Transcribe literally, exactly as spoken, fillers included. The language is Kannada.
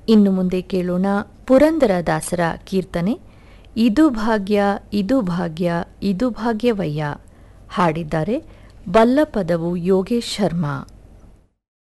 ಇನ್ನು ಮುಂದೆ ಕೇಳೋಣ ಪುರಂದರದಾಸರ ಕೀರ್ತನೆ ಇದು ಭಾಗ್ಯ ಇದು ಭಾಗ್ಯ ಇದು ಭಾಗ್ಯವಯ್ಯ. ಹಾಡಿದ್ದಾರೆ ಬಲ್ಲಪದವು ಯೋಗೇಶ್ ಶರ್ಮಾ.